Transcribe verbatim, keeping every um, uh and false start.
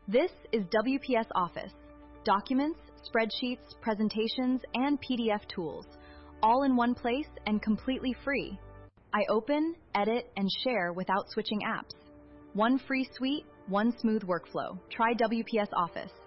This is W P S Office. Documents, spreadsheets, presentations, and P D F tools, all in one place and completely free. I open, edit, and share without switching apps. One free suite, one smooth workflow. Try W P S Office.